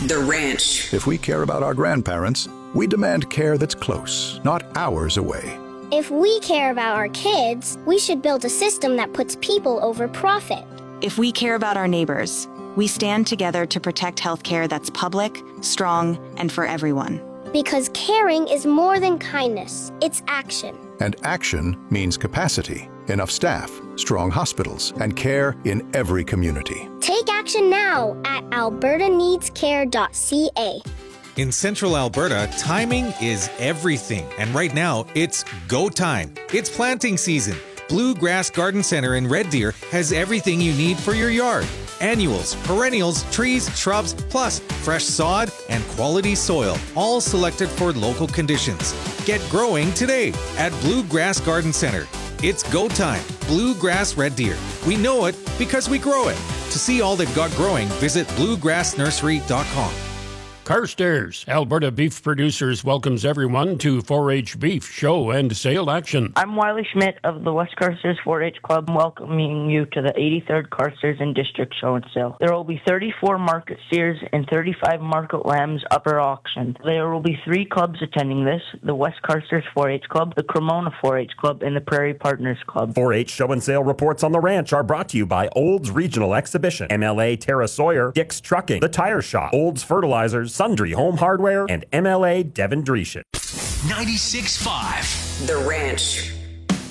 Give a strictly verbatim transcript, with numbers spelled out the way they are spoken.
The Ranch. If we care about our grandparents, we demand care that's close, not hours away. If we care about our kids, we should build a system that puts people over profit. If we care about our neighbors, we stand together to protect healthcare that's public, strong, and for everyone. Because caring is more than kindness, it's action. And action means capacity, enough staff, strong hospitals, and care in every community. Take action now at alberta needs care dot c a. In Central Alberta, timing is everything, and right now, it's go time. It's planting season. Bluegrass Garden Center in Red Deer has everything you need for your yard. Annuals, perennials, trees, shrubs, plus fresh sod and quality soil, all selected for local conditions. Get growing today at Bluegrass Garden Center. It's go time. Bluegrass Red Deer. We know it because we grow it. To see all they've got growing, visit bluegrass nursery dot com. Carstairs, Alberta Beef Producers welcomes everyone to four H Beef Show and Sale Action. I'm Wiley Schmidt of the West Carstairs four H Club, welcoming you to the eighty-third Carstairs and District Show and Sale. There will be thirty-four market steers and thirty-five market lambs up for auction. There will be three clubs attending this, the West Carstairs four H Club, the Cremona four H Club, and the Prairie Partners Club. four H Show and Sale reports on the ranch are brought to you by Olds Regional Exhibition, M L A Tara Sawyer, Dick's Trucking, The Tire Shop, Olds Fertilizers, Sundry Home Hardware, and M L A Devon Dreeshen. ninety-six point five. The Ranch.